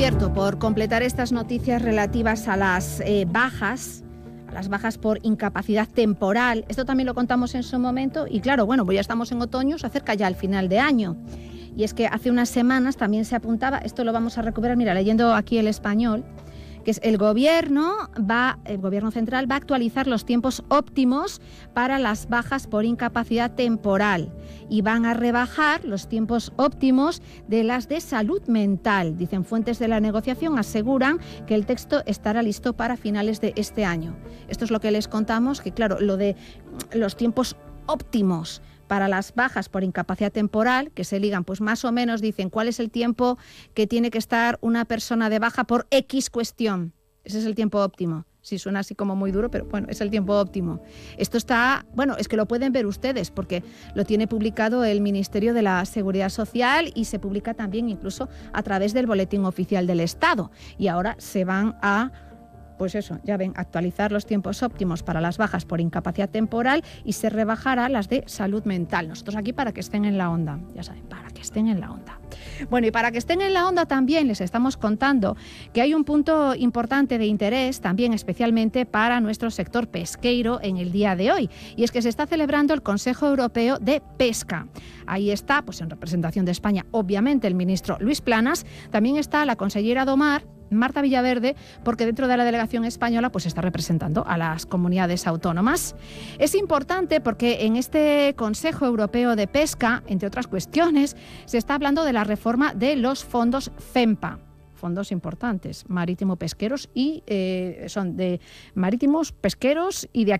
cierto, por completar estas noticias relativas a las bajas por incapacidad temporal. Esto también lo contamos en su momento y claro, bueno, pues ya estamos en otoño, se acerca ya el final de año. Y es que hace unas semanas también se apuntaba, esto lo vamos a recuperar, mira, leyendo aquí El Español, que es el gobierno central va a actualizar los tiempos óptimos para las bajas por incapacidad temporal y van a rebajar los tiempos óptimos de las de salud mental. Dicen fuentes de la negociación, aseguran que el texto estará listo para finales de este año. Esto es lo que les contamos, que claro, lo de los tiempos óptimos para las bajas por incapacidad temporal, que se ligan, pues más o menos dicen cuál es el tiempo que tiene que estar una persona de baja por X cuestión. Ese es el tiempo óptimo. Sí, suena así como muy duro, pero bueno, es el tiempo óptimo. Esto está, bueno, es que lo pueden ver ustedes porque lo tiene publicado el Ministerio de la Seguridad Social y se publica también incluso a través del Boletín Oficial del Estado. Y ahora se van a... Pues eso, ya ven, actualizar los tiempos óptimos para las bajas por incapacidad temporal y se rebajará las de salud mental. Nosotros aquí para que estén en la onda, ya saben, para que estén en la onda. Bueno, y para que estén en la onda también les estamos contando que hay un punto importante de interés también especialmente para nuestro sector pesqueiro en el día de hoy. Y es que se está celebrando el Consejo Europeo de Pesca. Ahí está, pues en representación de España, obviamente el ministro Luis Planas, también está la consellera do Mar, Marta Villaverde, porque dentro de la delegación española pues está representando a las comunidades autónomas. Es importante porque en este Consejo Europeo de Pesca, entre otras cuestiones, se está hablando de la reforma de los fondos FEMPA. Fondos importantes, marítimo-pesqueros y son de marítimos, pesqueros y de